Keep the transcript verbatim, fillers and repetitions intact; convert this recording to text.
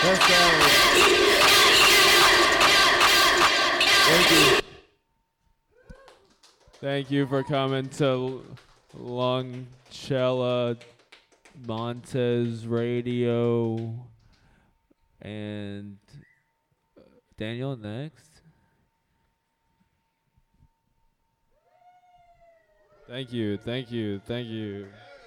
Let's go. Thank you. Thank you for coming to Longcella Montez Radio. And Daniel next. Thank you, thank you, thank you.